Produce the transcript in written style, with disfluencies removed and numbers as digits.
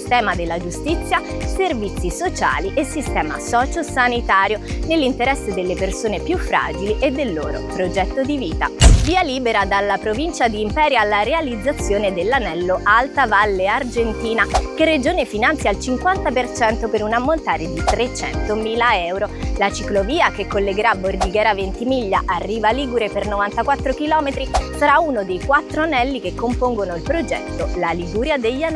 sistema della giustizia, servizi sociali e sistema socio-sanitario nell'interesse delle persone più fragili e del loro progetto di vita. Via libera dalla provincia di Imperia alla realizzazione dell'anello Alta Valle Argentina, che Regione finanzia al 50% per un ammontare di 300.000 euro. La ciclovia che collegherà Bordighera Ventimiglia a Riva Ligure per 94 km sarà uno dei 4 anelli che compongono il progetto La Liguria degli Anelli.